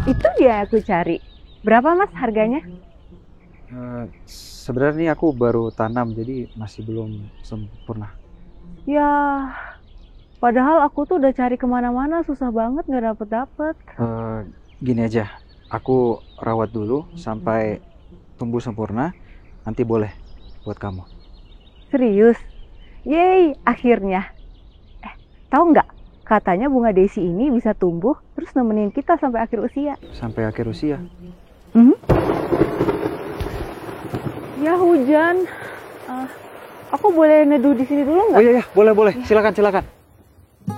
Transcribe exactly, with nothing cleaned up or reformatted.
Itu dia yang aku cari. Berapa mas harganya? Eh, Sebenarnya nih aku baru tanam, jadi masih belum sempurna. Ya, padahal aku tuh udah cari kemana-mana, susah banget nggak dapet-dapet. Eh, Gini aja, aku rawat dulu sampai tumbuh sempurna, nanti boleh buat kamu. Serius? Yeay, akhirnya. Eh, tahu nggak? Katanya bunga Desi ini bisa tumbuh terus nemenin kita sampai akhir usia. Sampai akhir usia. Hmm? Ya hujan. Ah, aku boleh neduh di sini dulu Oh nggak? iya, iya, boleh, boleh. Silakan, silakan.